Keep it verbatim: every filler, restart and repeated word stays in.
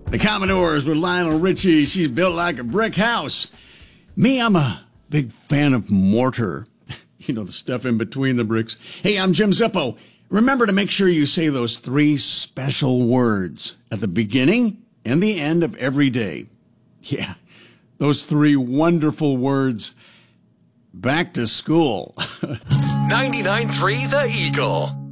The Commodores with Lionel Richie. She's built like a brick house. Me, I'm a big fan of mortar. You know, the stuff in between the bricks. Hey, I'm Jim Zippo. Remember to make sure you say those three special words at the beginning and the end of every day. Yeah, those three wonderful words. Back to school. ninety-nine point three The Eagle.